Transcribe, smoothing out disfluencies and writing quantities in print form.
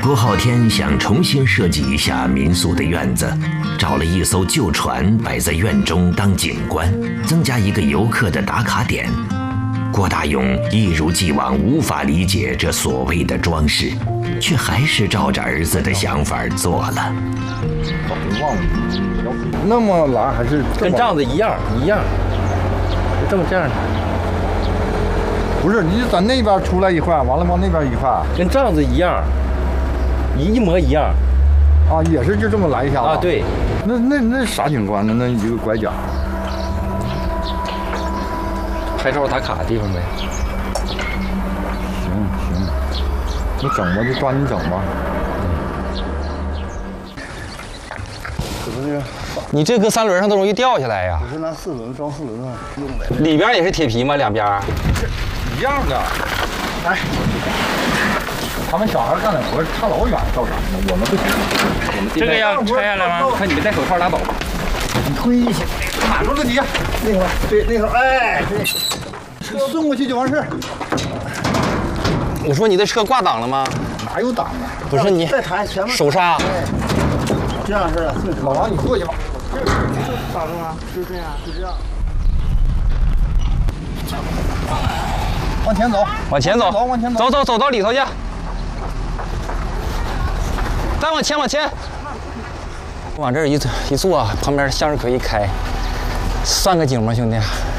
朱浩天想重新设计一下民宿的院子，找了一艘旧船摆在院中当景观，增加一个游客的打卡点。郭大勇一如既往无法理解这所谓的装饰，却还是照着儿子的想法做了。 忘了，那么蓝还是跟帐子一样，这样的。 不是，你在那边出来一块，完了往那边一块， 跟帐子一样，一模一样。 啊，也是就这么来一下子。 啊，对。 那啥景观呢？那一个拐角。 拍照打卡的地方呗。 行，你整吧，就抓紧整吧。 你这搁3轮上都容易掉下来呀。 我是拿4轮装4轮上用的。 里边也是铁皮吗？两边？ 一样的。哎，他们小孩干的活差老远，照啥呢？我们不行。 这个要拆下来吗？看你没戴手套拉倒。 你推一下，卡住了你。 那会儿，对，那会儿，哎，对，顺过去就完事儿。 我说你的车挂档了吗？ 哪有档啊？ 不是你再抬前面手刹。 这样式的。 老王，你过去吧。 咋弄啊？就这样，就这样。 往前走， 往前走， 往前走， 走到里头去。再往前。往这儿一坐，旁边向日葵一开，算个景吗，兄弟？